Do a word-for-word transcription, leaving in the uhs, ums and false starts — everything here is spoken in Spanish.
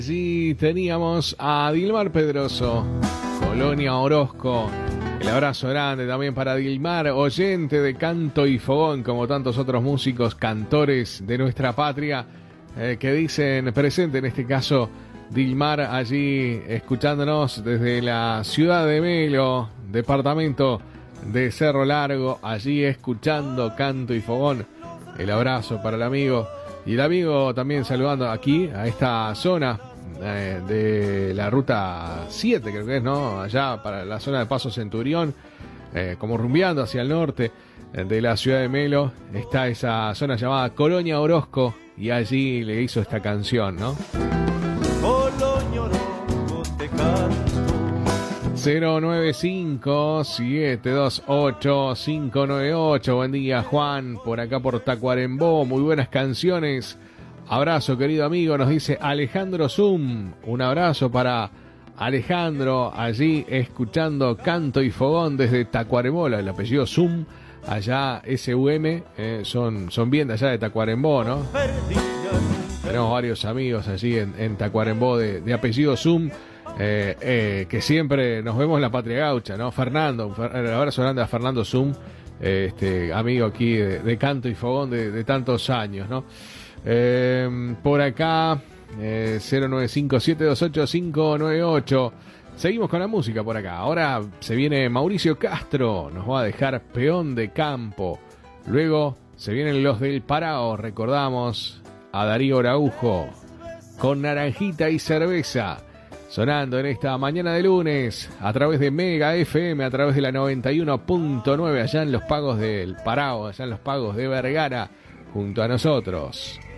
Allí teníamos a Dilmar Pedroso, Colonia Orozco. El abrazo grande también para Dilmar, oyente de Canto y Fogón, como tantos otros músicos, cantores de nuestra patria, eh, que dicen presente, en este caso Dilmar, allí escuchándonos desde la ciudad de Melo, departamento de Cerro Largo, allí escuchando Canto y Fogón. El abrazo para el amigo. Y el amigo también saludando aquí, a esta zona eh, de la ruta siete, creo que es, ¿no? Allá para la zona de Paso Centurión, eh, como rumbeando hacia el norte eh, de la ciudad de Melo, está esa zona llamada Colonia Orozco, y allí le hizo esta canción, ¿no? Colonia Orozco te canto. cero nueve cinco, siete dos ocho, cinco nueve ocho. Buen día, Juan, por acá por Tacuarembó. Muy buenas canciones. Abrazo, querido amigo, nos dice Alejandro Zum. Un abrazo para Alejandro, allí escuchando Canto y Fogón desde Tacuarembó. El apellido Zum, allá S U M, eh, son, son bien de allá de Tacuarembó, ¿no? Tenemos varios amigos allí en, en Tacuarembó de, de apellido Zum. Eh, eh, que siempre nos vemos en la Patria Gaucha, ¿no? Fernando, un abrazo grande a Fernando Zum, eh, este amigo aquí de, de Canto y Fogón de, de tantos años, ¿no? Eh, por acá, eh, cero nueve cinco, siete dos ocho, cinco nueve ocho. Seguimos con la música por acá. Ahora se viene Mauricio Castro, nos va a dejar Peón de Campo. Luego se vienen los del Parao, recordamos a Darío Araujo con Naranjita y Cerveza. Sonando en esta mañana de lunes a través de Mega F M, a través de la noventa y uno punto nueve, allá en los pagos del Parao, allá en los pagos de Vergara, junto a nosotros.